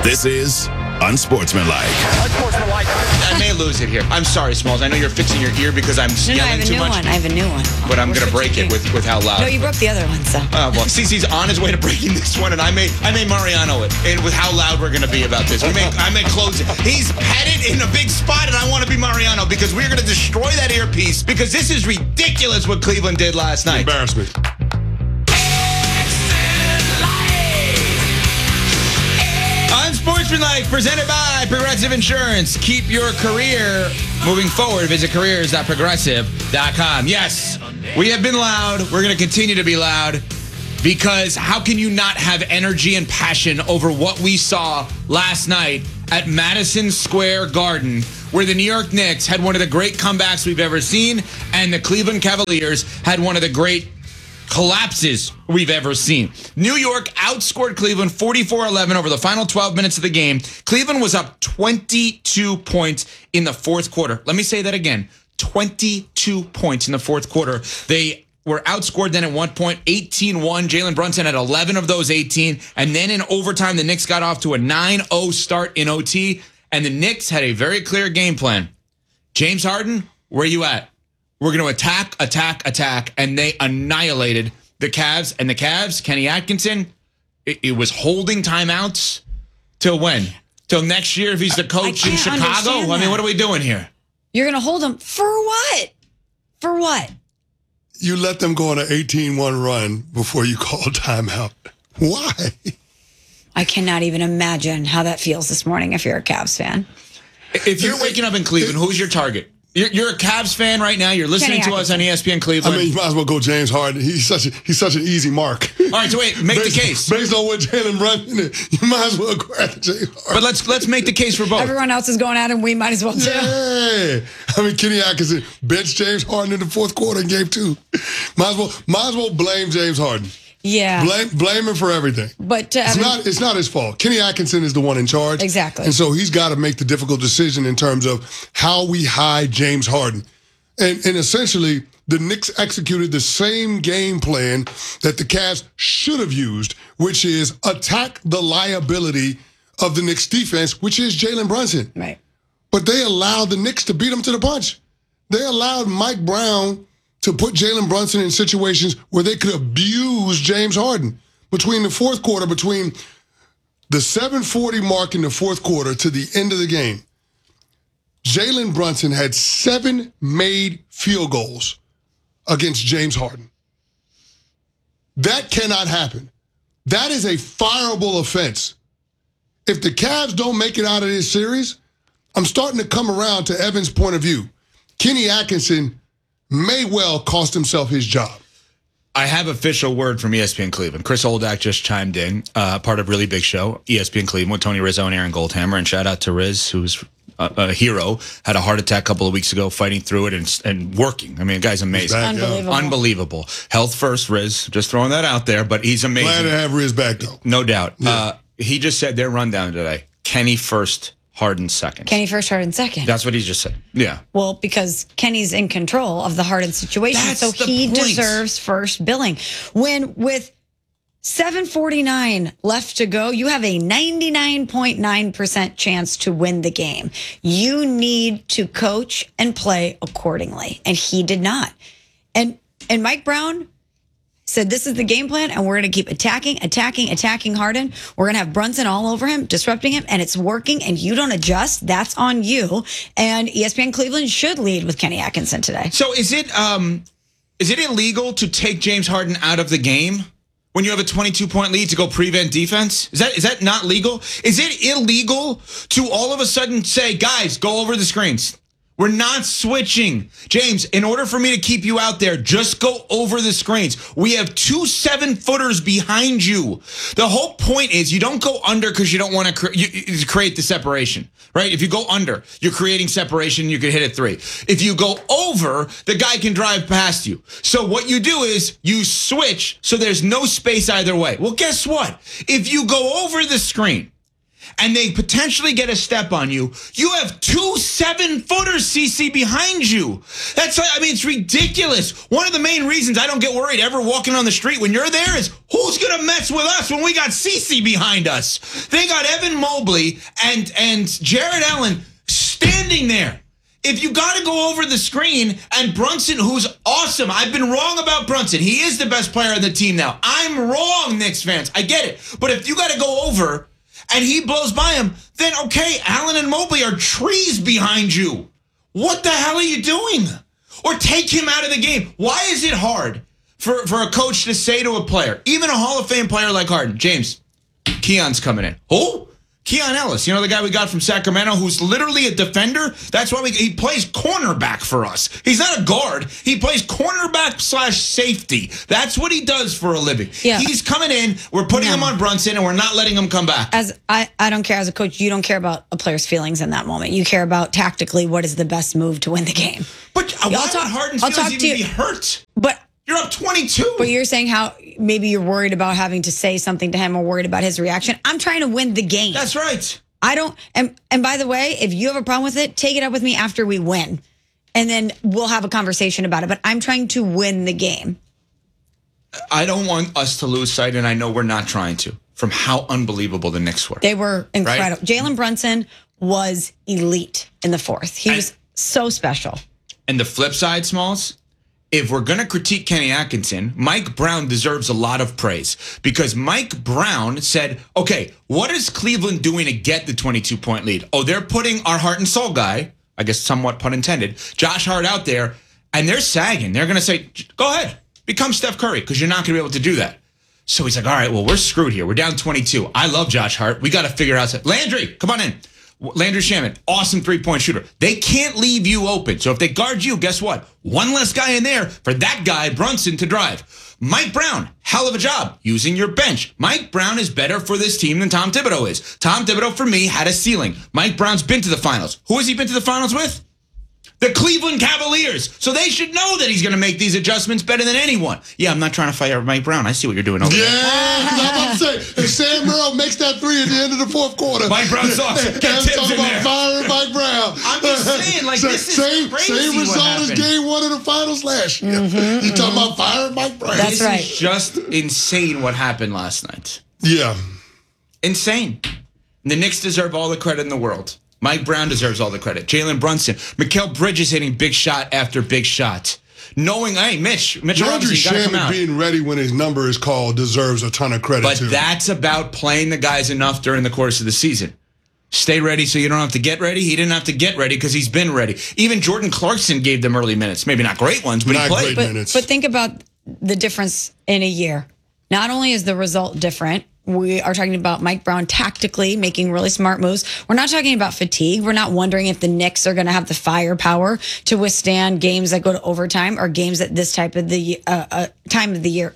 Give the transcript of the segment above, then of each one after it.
This is Unsportsmanlike. I may lose it here. I'm sorry, Smalls. I know you're fixing your ear because I'm yelling too much. I have a new one. But I'm going to break it with how loud. No, you broke the other one, so. Well, CeCe's on his way to breaking this one, and I may Mariano it. And with how loud we're going to be about this. I may close it. He's headed in a big spot, and I want to be Mariano because we're going to destroy that earpiece because this is ridiculous what Cleveland did last night. Embarrassment. Unsportsmanlike, presented by Progressive Insurance. Keep your career moving forward. Visit careers.progressive.com. Yes, we have been loud. We're going to continue to be loud because how can you not have energy and passion over what we saw last night at Madison Square Garden, where the New York Knicks had one of the great comebacks we've ever seen, and the Cleveland Cavaliers had one of the great collapses we've ever seen. New York outscored Cleveland 44-11 over the final 12 minutes of the game. Cleveland was up 22 points in the fourth quarter. Let me say that again. 22 points in the fourth quarter. They were outscored then at one point, 18-1. Jalen Brunson had 11 of those 18. And then in overtime, the Knicks got off to a 9-0 start in OT. And the Knicks had a very clear game plan. James Harden, where you at? We're going to attack, and they annihilated the Cavs. And the Cavs, Kenny Atkinson, it was holding timeouts till when? Till next year if he's the coach in Chicago? I mean, what are we doing here? You're going to hold him for what? For what? You let them go on an 18-1 run before you call timeout. Why? I cannot even imagine how that feels this morning if you're a Cavs fan. If you're waking up in Cleveland, who's your target? You're a Cavs fan right now. You're listening to us on ESPN Cleveland. I mean, you might as well go James Harden. He's such an easy mark. All right, so wait, make the case. Based on what Jalen Brunson is, you might as well grab James Harden. But let's make the case for both. Everyone else is going at him. We might as well too. Yeah. I mean, Kenny Atkinson benched James Harden in the fourth quarter in game 2. Might as well blame James Harden. Yeah. Blame him for everything. But it's not his fault. Kenny Atkinson is the one in charge. Exactly. And so he's got to make the difficult decision in terms of how we hide James Harden. And essentially, the Knicks executed the same game plan that the Cavs should have used, which is attack the liability of the Knicks defense, which is Jalen Brunson. Right. But they allowed the Knicks to beat them to the punch. They allowed Mike Brown to put Jalen Brunson in situations where they could abuse James Harden. Between the fourth quarter, between the 7:40 mark in the fourth quarter to the end of the game, Jalen Brunson had 7 made field goals against James Harden. That cannot happen. That is a fireable offense. If the Cavs don't make it out of this series, I'm starting to come around to Evan's point of view. Kenny Atkinson may well cost himself his job. I have official word from ESPN Cleveland. Chris Oldak just chimed in, part of Really Big Show, ESPN Cleveland with Tony Rizzo and Aaron Goldhammer. And shout out to Riz, who's a hero, had a heart attack a couple of weeks ago, fighting through it and working. I mean, the guy's amazing. Back, Unbelievable. Health first, Riz. Just throwing that out there, but he's amazing. Glad to have Riz back, though. No doubt. Yeah. He just said their rundown today. Kenny first, Harden second. Kenny first, Harden second. That's what he just said. Yeah. Well, because Kenny's in control of the Harden situation, so he deserves first billing. When with 7:49 left to go, you have a 99.9% chance to win the game. You need to coach and play accordingly, and he did not. And Mike Brown said, this is the game plan, and we're going to keep attacking Harden. We're going to have Brunson all over him, disrupting him, and it's working, and you don't adjust. That's on you. And ESPN Cleveland should lead with Kenny Atkinson today. So is it illegal to take James Harden out of the game when you have a 22-point lead to go prevent defense? Is that not legal? Is it illegal to all of a sudden say, guys, go over the screens? We're not switching. James, in order for me to keep you out there, just go over the screens. We have 2 7-footers behind you. The whole point is you don't go under because you don't want to create the separation, right? If you go under, you're creating separation. You can hit it 3. If you go over, the guy can drive past you. So what you do is you switch so there's no space either way. Well, guess what? If you go over the screen and they potentially get a step on you, you have 2 7-footers, CC, behind you. It's ridiculous. One of the main reasons I don't get worried ever walking on the street when you're there is who's going to mess with us when we got CC behind us? They got Evan Mobley and Jared Allen standing there. If you got to go over the screen and Brunson, who's awesome. I've been wrong about Brunson. He is the best player on the team now. I'm wrong, Knicks fans. I get it. But if you got to go over and he blows by him, then okay, Allen and Mobley are trees behind you. What the hell are you doing? Or take him out of the game. Why is it hard for a coach to say to a player, even a Hall of Fame player like Harden, James, Keon's coming in. Who? Keon Ellis, the guy we got from Sacramento who's literally a defender. That's why he plays cornerback for us. He's not a guard. He plays cornerback/safety. That's what he does for a living. Yeah. He's coming in. We're putting him on Brunson, and we're not letting him come back. As I don't care as a coach. You don't care about a player's feelings in that moment. You care about tactically what is the best move to win the game. But why would Harden's feelings even be hurt? But you're up 22. But you're saying how maybe you're worried about having to say something to him or worried about his reaction. I'm trying to win the game. That's right. I don't. And by the way, if you have a problem with it, take it up with me after we win. And then we'll have a conversation about it. But I'm trying to win the game. I don't want us to lose sight, and I know we're not trying to, from how unbelievable the Knicks were. They were incredible. Right? Jalen Brunson was elite in the fourth. He was so special. And the flip side, Smalls, if we're going to critique Kenny Atkinson, Mike Brown deserves a lot of praise because Mike Brown said, okay, what is Cleveland doing to get the 22-point lead? Oh, they're putting our heart and soul guy, I guess somewhat pun intended, Josh Hart out there, and they're sagging. They're going to say, go ahead, become Steph Curry because you're not going to be able to do that. So he's like, all right, well, we're screwed here. We're down 22. I love Josh Hart. We got to figure out something. Landry, come on in. Landry Shamet, awesome three-point shooter. They can't leave you open. So if they guard you, guess what? One less guy in there for that guy, Brunson, to drive. Mike Brown, hell of a job using your bench. Mike Brown is better for this team than Tom Thibodeau is. Tom Thibodeau, for me, had a ceiling. Mike Brown's been to the finals. Who has he been to the finals with? The Cleveland Cavaliers. So they should know that he's going to make these adjustments better than anyone. Yeah, I'm not trying to fire Mike Brown. I see what you're doing over there. Yeah, I'm about to say, if Sam Merrill makes that three at the end of the fourth quarter. Mike Brown sucks. Get Tibbs in there. Firing Mike Brown. I'm just saying, this is crazy. Same result as game one of the finals last year. You're talking about firing Mike Brown. That's right. This is just insane what happened last night. Yeah. Insane. The Knicks deserve all the credit in the world. Mike Brown deserves all the credit. Jalen Brunson. Mikal Bridges hitting big shot after big shot. Knowing, hey, Mitch Robinson, you got to come out. Being ready when his number is called deserves a ton of credit, too. But that's about playing the guys enough during the course of the season. Stay ready so you don't have to get ready. He didn't have to get ready because he's been ready. Even Jordan Clarkson gave them early minutes. Maybe not great ones, but he played. But think about the difference in a year. Not only is the result different, we are talking about Mike Brown tactically making really smart moves. We're not talking about fatigue. We're not wondering if the Knicks are going to have the firepower to withstand games that go to overtime or games at this type of the time of the year.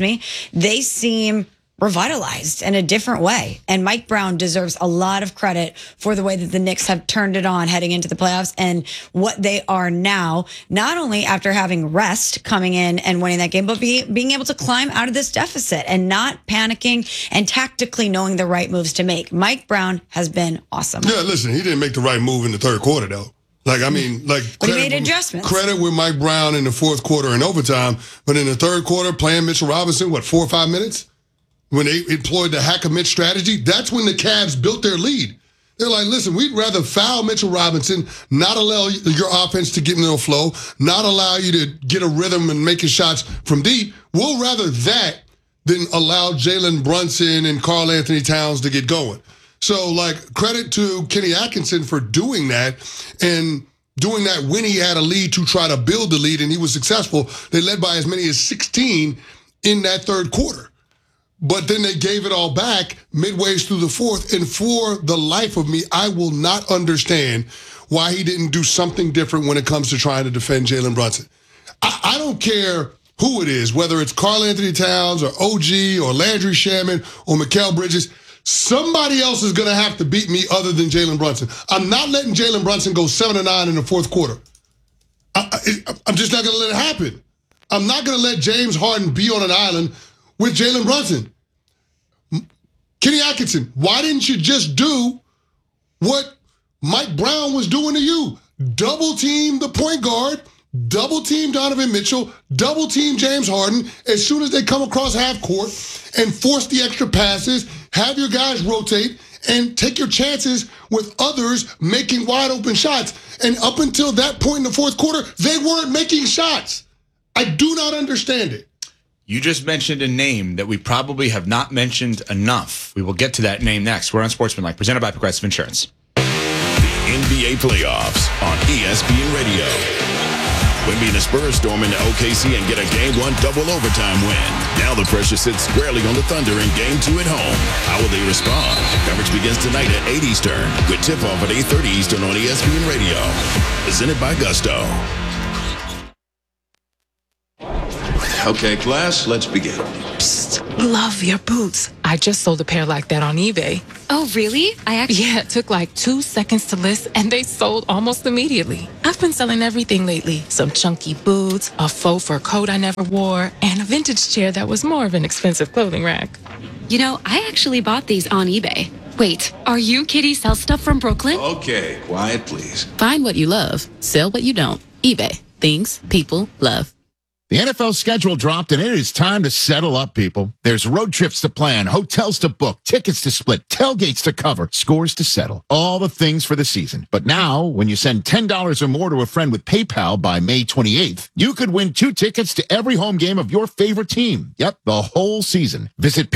They seem revitalized in a different way. And Mike Brown deserves a lot of credit for the way that the Knicks have turned it on heading into the playoffs and what they are now, not only after having rest coming in and winning that game, but being able to climb out of this deficit and not panicking and tactically knowing the right moves to make. Mike Brown has been awesome. Yeah, listen, he didn't make the right move in the third quarter, though. But he made adjustments. Credit with Mike Brown in the fourth quarter and overtime, but in the third quarter, playing Mitchell Robinson, 4 or 5 minutes? When they employed the hack-a-Mitch strategy, that's when the Cavs built their lead. They're like, listen, we'd rather foul Mitchell Robinson, not allow your offense to get into a flow, not allow you to get a rhythm and making shots from deep. We'll rather that than allow Jalen Brunson and Karl Anthony Towns to get going. So, credit to Kenny Atkinson for doing that and doing that when he had a lead to try to build the lead, and he was successful. They led by as many as 16 in that third quarter. But then they gave it all back midway through the fourth. And for the life of me, I will not understand why he didn't do something different when it comes to trying to defend Jalen Brunson. I don't care who it is, whether it's Karl Anthony Towns or OG or Landry Shamet or Mikal Bridges. Somebody else is going to have to beat me other than Jalen Brunson. I'm not letting Jalen Brunson go 7-9 in the fourth quarter. I'm just not going to let it happen. I'm not going to let James Harden be on an island with Jalen Brunson. Kenny Atkinson, why didn't you just do what Mike Brown was doing to you? Double team the point guard, double team Donovan Mitchell, double team James Harden as soon as they come across half court and force the extra passes, have your guys rotate, and take your chances with others making wide open shots. And up until that point in the fourth quarter, they weren't making shots. I do not understand it. You just mentioned a name that we probably have not mentioned enough. We will get to that name next. We're on Sportsmanlike, presented by Progressive Insurance. The NBA playoffs on ESPN Radio. Wemby and the Spurs storm into OKC and get a Game 1 double overtime win. Now the pressure sits squarely on the Thunder in Game 2 at home. How will they respond? Coverage begins tonight at 8 Eastern. With tip-off at 8:30 Eastern on ESPN Radio. Presented by Gusto. Okay, class, let's begin. Psst, love your boots. I just sold a pair like that on eBay. Oh, really? Yeah, it took like 2 seconds to list, and they sold almost immediately. I've been selling everything lately. Some chunky boots, a faux fur coat I never wore, and a vintage chair that was more of an expensive clothing rack. You know, I actually bought these on eBay. Wait, are you Kitty Sell Stuff from Brooklyn? Okay, quiet, please. Find what you love. Sell what you don't. eBay. Things people love. The NFL schedule dropped, and it is time to settle up, people. There's road trips to plan, hotels to book, tickets to split, tailgates to cover, scores to settle. All the things for the season. But now, when you send $10 or more to a friend with PayPal by May 28th, you could win 2 tickets to every home game of your favorite team. Yep, the whole season. Visit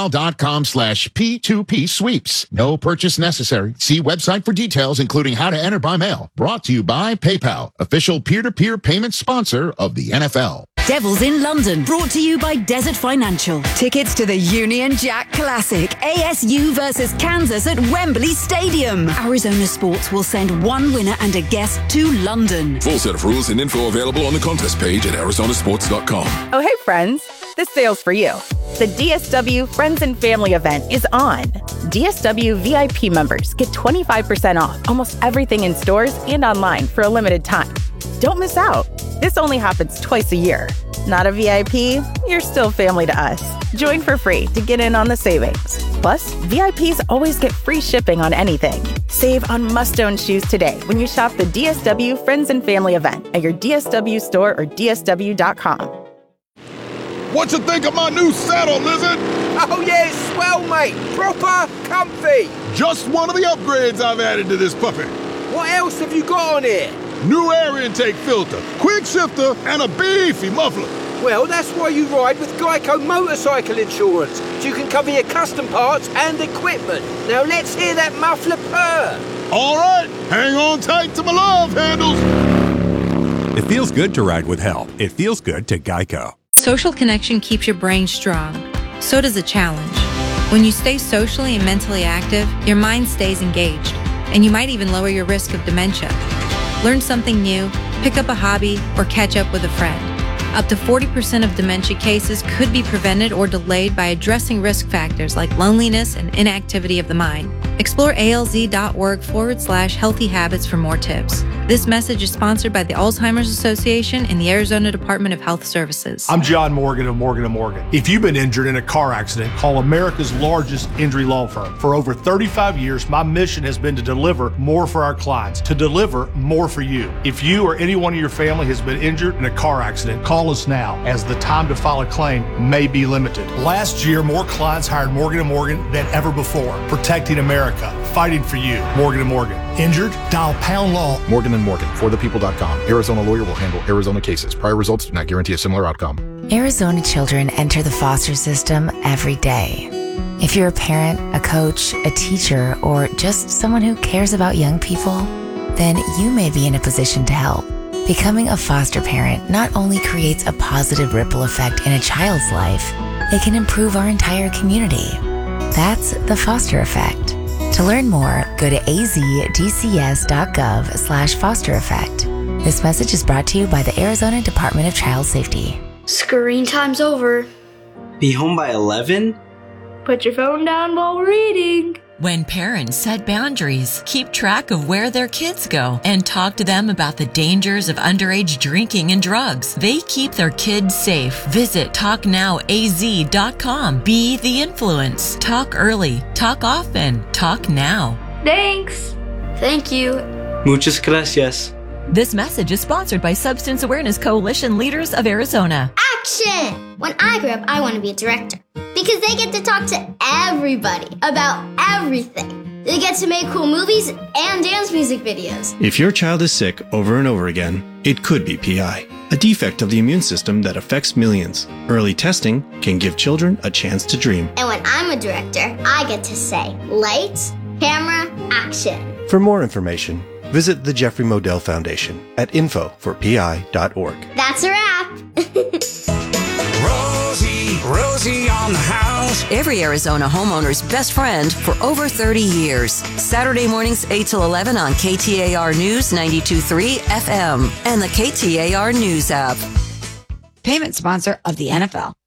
paypal.com/P2P sweeps. No purchase necessary. See website for details, including how to enter by mail. Brought to you by PayPal, official peer-to-peer payment sponsor of the NFL. Devils in London, brought to you by Desert Financial. Tickets to the Union Jack Classic, ASU versus Kansas at Wembley Stadium. Arizona Sports will send one winner and a guest to London. Full set of rules and info available on the contest page at arizonasports.com. Oh, hey, friends. This sale's for you. The DSW Friends and Family event is on. DSW VIP members get 25% off almost everything in stores and online for a limited time. Don't miss out. This only happens twice a year. Not a VIP? You're still family to us. Join for free to get in on the savings. Plus, VIPs always get free shipping on anything. Save on must-own shoes today when you shop the DSW Friends and Family event at your DSW store or DSW.com. What you think of my new saddle, Lizard? Oh yeah, it's swell, mate. Proper comfy. Just one of the upgrades I've added to this puppy. What else have you got on here? New air intake filter, quick shifter, and a beefy muffler. Well, that's why you ride with Geico Motorcycle Insurance, so you can cover your custom parts and equipment. Now let's hear that muffler purr. All right, hang on tight to my love handles. It feels good to ride with help. It feels good to Geico. Social connection keeps your brain strong. So does a challenge. When you stay socially and mentally active, your mind stays engaged, and you might even lower your risk of dementia. Learn something new, pick up a hobby, or catch up with a friend. Up to 40% of dementia cases could be prevented or delayed by addressing risk factors like loneliness and inactivity of the mind. Explore alz.org/healthy habits for more tips. This message is sponsored by the Alzheimer's Association and the Arizona Department of Health Services. I'm John Morgan of Morgan & Morgan. If you've been injured in a car accident, call America's largest injury law firm. For over 35 years, my mission has been to deliver more for our clients, to deliver more for you. If you or anyone in your family has been injured in a car accident, call us now, as the time to file a claim may be limited. Last year, more clients hired Morgan & Morgan than ever before, protecting America, fighting for you. Morgan & Morgan. Injured? Dial # law. Morgan & Morgan, forthepeople.com. Arizona lawyer will handle Arizona cases. Prior results do not guarantee a similar outcome. Arizona children enter the foster system every day. If you're a parent, a coach, a teacher, or just someone who cares about young people, then you may be in a position to help. Becoming a foster parent not only creates a positive ripple effect in a child's life, it can improve our entire community. That's the foster effect. To learn more, go to azdcs.gov/foster effect. This message is brought to you by the Arizona Department of Child Safety. Screen time's over. Be home by 11? Put your phone down while we're eating. When parents set boundaries, keep track of where their kids go, and talk to them about the dangers of underage drinking and drugs, they keep their kids safe. Visit TalkNowAZ.com. Be the influence. Talk early. Talk often. Talk now. Thanks. Thank you. Muchas gracias. This message is sponsored by Substance Awareness Coalition Leaders of Arizona. Action! When I grow up, I want to be a director because they get to talk to everybody about everything. They get to make cool movies and dance music videos. If your child is sick over and over again, it could be PI, a defect of the immune system that affects millions. Early testing can give children a chance to dream. And when I'm a director, I get to say, lights, camera, action. For more information, visit the Jeffrey Modell Foundation at info4pi.org. That's a wrap. Rosie on the house. Every Arizona homeowner's best friend for over 30 years. Saturday mornings 8 till 11 on KTAR News 92.3 FM and the KTAR News app. Payment sponsor of the NFL.